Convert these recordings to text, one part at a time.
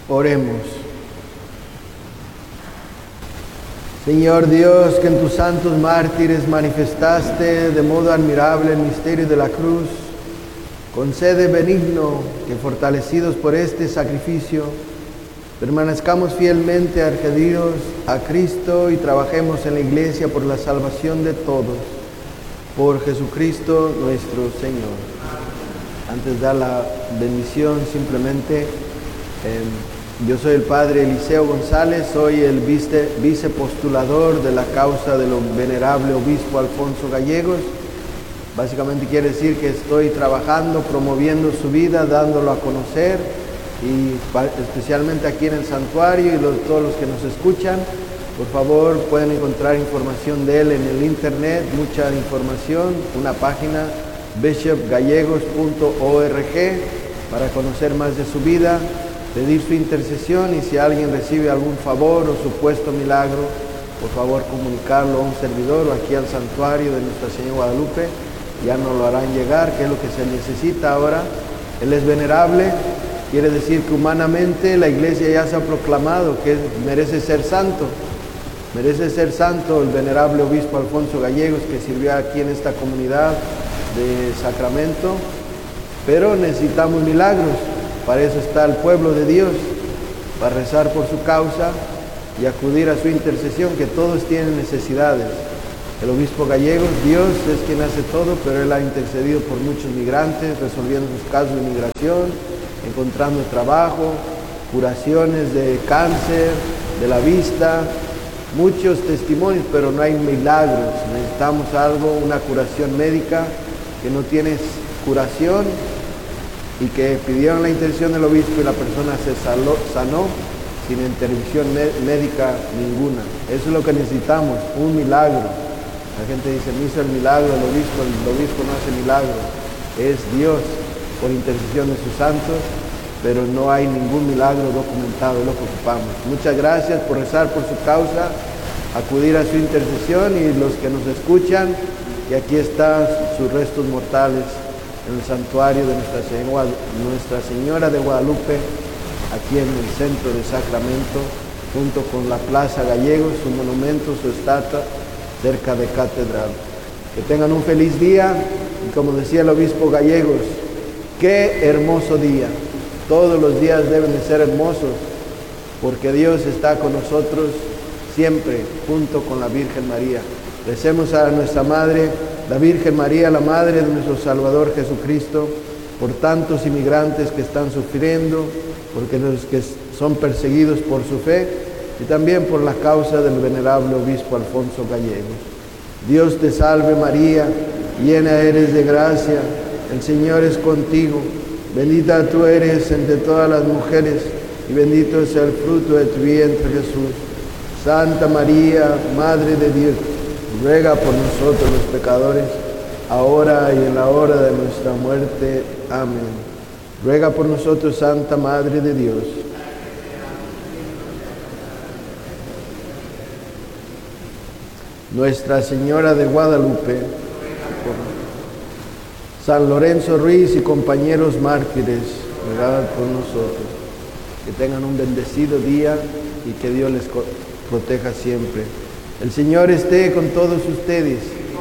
Oremos. Señor Dios, que en tus santos mártires manifestaste de modo admirable el misterio de la cruz, concede benigno que, fortalecidos por este sacrificio, permanezcamos fielmente adheridos a Cristo y trabajemos en la Iglesia por la salvación de todos, por Jesucristo nuestro Señor. Antes de dar la bendición, simplemente, yo soy el Padre Eliseo González, soy el vicepostulador de la causa del venerable obispo Alfonso Gallegos. Básicamente quiere decir que estoy trabajando, promoviendo su vida, dándolo a conocer, y especialmente aquí en el santuario y todos los que nos escuchan. Por favor, pueden encontrar información de él en el internet, mucha información, una página bishopgallegos.org para conocer más de su vida, pedir su intercesión, y si alguien recibe algún favor o supuesto milagro, por favor comunicarlo a un servidor o aquí al santuario de Nuestra Señora Guadalupe. Ya nos lo harán llegar, que es lo que se necesita ahora. Él es venerable, quiere decir que humanamente la Iglesia ya se ha proclamado que merece ser santo. Merece ser santo el venerable obispo Alfonso Gallegos, que sirvió aquí en esta comunidad de Sacramento, pero necesitamos milagros. Para eso está el pueblo de Dios, para rezar por su causa y acudir a su intercesión, que todos tienen necesidades. El obispo Gallegos, Dios es quien hace todo, pero él ha intercedido por muchos migrantes, resolviendo sus casos de migración, encontrando trabajo, curaciones de cáncer, de la vista, muchos testimonios, pero no hay milagros. Necesitamos algo, una curación médica que no tiene curación, y que pidieron la intercesión del obispo y la persona se sanó sin intervención médica ninguna. Eso es lo que necesitamos, un milagro. La gente dice, me hizo el milagro el obispo no hace milagro. Es Dios por intercesión de sus santos, pero no hay ningún milagro documentado, es lo que ocupamos. Muchas gracias por rezar por su causa, acudir a su intercesión, y los que nos escuchan, que aquí están sus restos mortales en el santuario de Nuestra Señora de Guadalupe, aquí en el centro de Sacramento, junto con la Plaza Gallegos, su monumento, su estatua, cerca de Catedral. Que tengan un feliz día, y como decía el obispo Gallegos, qué hermoso día. Todos los días deben de ser hermosos, porque Dios está con nosotros siempre, junto con la Virgen María. Recemos a nuestra Madre, la Virgen María, la Madre de nuestro Salvador Jesucristo, por tantos inmigrantes que están sufriendo, porque los que son perseguidos por su fe, y también por la causa del venerable obispo Alfonso Gallegos. Dios te salve María, llena eres de gracia, el Señor es contigo, bendita tú eres entre todas las mujeres, y bendito es el fruto de tu vientre Jesús. Santa María, Madre de Dios, ruega por nosotros los pecadores, ahora y en la hora de nuestra muerte. Amén. Ruega por nosotros, Santa Madre de Dios. Nuestra Señora de Guadalupe, San Lorenzo Ruiz y compañeros mártires, ruegad por nosotros. Que tengan un bendecido día y que Dios les proteja siempre. El Señor esté con todos ustedes,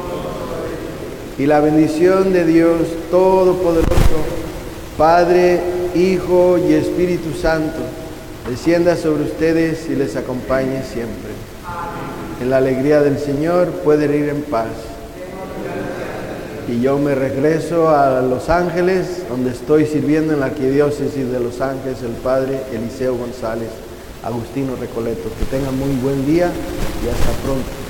y la bendición de Dios Todopoderoso, Padre, Hijo y Espíritu Santo, descienda sobre ustedes y les acompañe siempre. En la alegría del Señor pueden ir en paz. Y yo me regreso a Los Ángeles, donde estoy sirviendo en la Arquidiócesis de Los Ángeles, el Padre Eliseo González Agustino Recoleto. Que tengan muy buen día y hasta pronto.